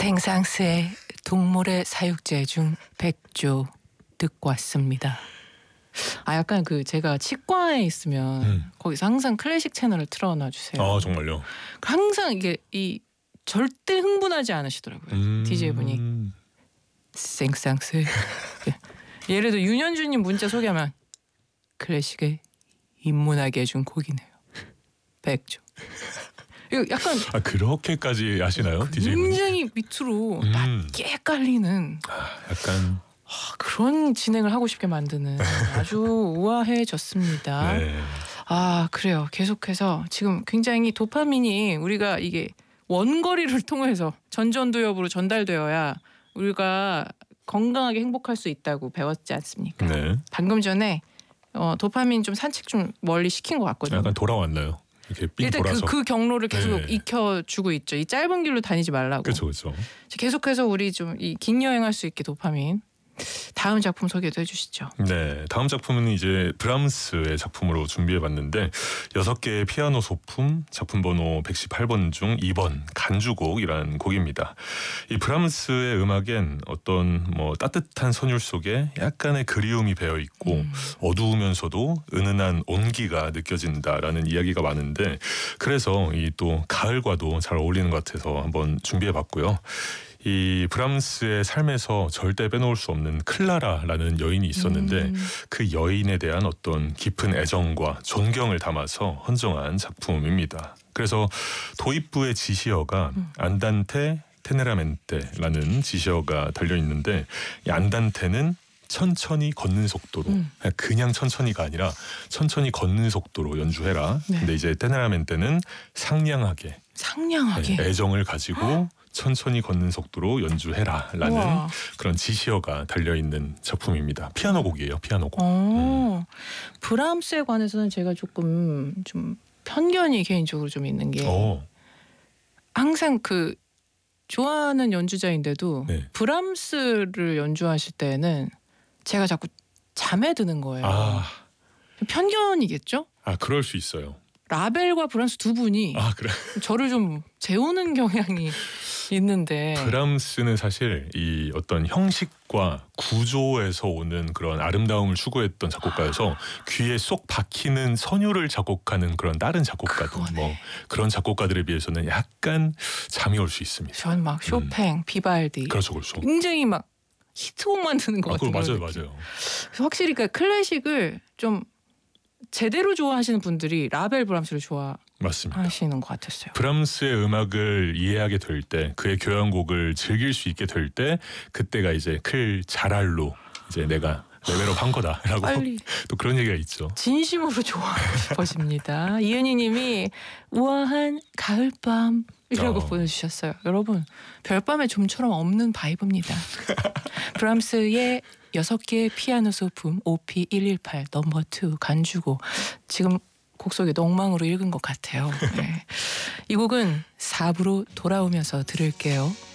생상스의 동물의 사육제 중 백조 듣고 왔습니다. 약간 제가 치과에 있으면 거기서 항상 클래식 채널을 틀어놔 주세요. 아, 정말요? 항상 이게 절대 흥분하지 않으시더라고요. DJ분이. 생상스. 예를 들어 윤현주님 문자 소개하면 클래식에 입문하게 해준 곡이네요. 백조. 이거 약간 그렇게까지 하시나요? DJ분이? 굉장히 밑으로 낮게 깔리는 약간 그런 진행을 하고 싶게 만드는 아주 우아해졌습니다. 네. 그래요. 계속해서 지금 굉장히 도파민이 우리가 이게 원거리를 통해서 전전두엽으로 전달되어야 우리가 건강하게 행복할 수 있다고 배웠지 않습니까? 네. 방금 전에 도파민 좀 산책 좀 멀리 시킨 것 같거든요. 약간 돌아왔나요? 이렇게 삥 일단 돌아서. 그 경로를 계속 네. 익혀주고 있죠. 이 짧은 길로 다니지 말라고. 그렇죠, 그렇죠. 계속해서 우리 좀 이 긴 여행할 수 있게 도파민. 다음 작품 소개도 해주시죠. 네, 다음 작품은 이제 브람스의 작품으로 준비해봤는데 6개의 피아노 소품, 작품 번호 118번 중 2번 간주곡이라는 곡입니다. 이 브람스의 음악엔 어떤 따뜻한 선율 속에 약간의 그리움이 배어 있고 어두우면서도 은은한 온기가 느껴진다라는 이야기가 많은데, 그래서 이 또 가을과도 잘 어울리는 것 같아서 한번 준비해봤고요. 이 브람스의 삶에서 절대 빼놓을 수 없는 클라라라는 여인이 있었는데 그 여인에 대한 어떤 깊은 애정과 존경을 담아서 헌정한 작품입니다. 그래서 도입부의 지시어가 안단테 테네라멘테라는 지시어가 달려있는데, 이 안단테는 천천히 걷는 속도로, 그냥 천천히가 아니라 천천히 걷는 속도로 연주해라. 네. 근데 이제 테네라멘테는 상냥하게 애정을 가지고 천천히 걷는 속도로 연주해라라는 우와. 그런 지시어가 달려있는 작품입니다. 피아노 곡이에요. 피아노 곡. 브람스에 관해서는 제가 조금 좀 편견이 개인적으로 좀 있는 게 항상 좋아하는 연주자인데도 네. 브람스를 연주하실 때는 제가 자꾸 잠에 드는 거예요. 편견이겠죠? 그럴 수 있어요. 라벨과 브람스 두 분이 그래. 저를 좀 재우는 경향이 있는데, 브람스는 사실 이 어떤 형식과 구조에서 오는 그런 아름다움을 추구했던 작곡가여서 귀에 쏙 박히는 선율을 작곡하는 그런 다른 작곡가들, 그런 작곡가들에 비해서는 약간 잠이 올 수 있습니다. 전 막 쇼팽, 비발디, 그렇죠, 그렇죠. 굉장히 막 히트곡 만드는 것 같은 맞아요, 그런 맞아요. 느낌. 그래서 확실히 클래식을 좀 제대로 좋아하시는 분들이 라벨 브람스를 맞습니다. 좋아하시는 것 같았어요. 브람스의 음악을 이해하게 될 때, 그의 교향곡을 즐길 수 있게 될 때, 그때가 이제 클 자랄로 이제 내가 레벨업 한 거다라고 빨리 또 그런 얘기가 있죠. 진심으로 좋아하고 싶어집니다. 이은희님이 우아한 가을밤이라고 보내주셨어요. 여러분, 별밤의 좀처럼 없는 바이브입니다. 브람스의 6개의 피아노 소품 OP 118 넘버 2 간주곡. 지금 곡 속에 엉망으로 읽은 것 같아요. 네. 이 곡은 4부로 돌아오면서 들을게요.